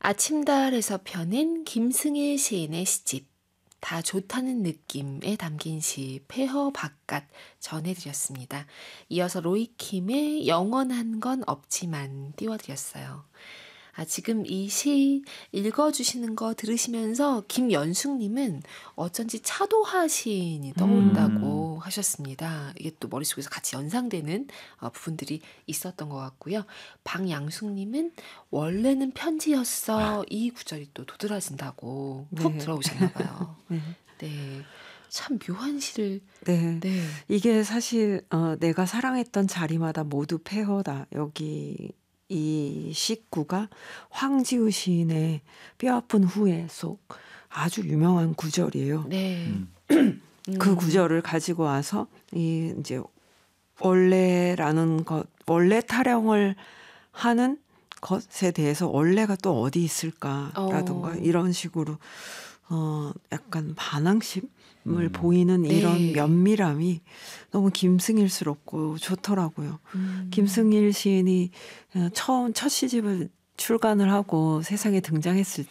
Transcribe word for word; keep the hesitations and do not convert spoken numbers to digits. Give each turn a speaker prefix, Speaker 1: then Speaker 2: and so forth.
Speaker 1: 아침달에서 펴낸 김승일 시인의 시집 다 좋다는 느낌에 담긴 시 폐허 바깥 전해드렸습니다. 이어서 로이킴의 영원한 건 없지만 띄워드렸어요. 아, 지금 이 시 읽어주시는 거 들으시면서 김연숙님은 어쩐지 차도하 시인이 떠오른다고
Speaker 2: 음.
Speaker 1: 하셨습니다. 이게 또 머릿속에서 같이 연상되는 어, 부분들이 있었던 것 같고요. 방양숙님은 원래는 편지였어. 이 구절이 또 도드라진다고 푹
Speaker 2: 네.
Speaker 1: 들어오셨나 봐요.
Speaker 2: 네.
Speaker 1: 네, 참 묘한 시를.
Speaker 2: 네.
Speaker 1: 네,
Speaker 2: 이게 사실 어, 내가 사랑했던 자리마다 모두 폐허다. 여기 이 식구가 황지우 시인의 뼈아픈 후회 속 아주 유명한 구절이에요.
Speaker 1: 네,
Speaker 3: 음.
Speaker 2: 그
Speaker 1: 음.
Speaker 2: 구절을 가지고 와서 이 이제 원래라는 것, 원래 타령을 하는 것에 대해서 원래가 또 어디 있을까라든가
Speaker 1: 어.
Speaker 2: 이런 식으로 어 약간 반항심을
Speaker 3: 음.
Speaker 2: 보이는
Speaker 1: 네.
Speaker 2: 이런 면밀함이 너무 김승일스럽고 좋더라고요.
Speaker 1: 음.
Speaker 2: 김승일 시인이 처음 첫 시집을 출간을 하고 세상에 등장했을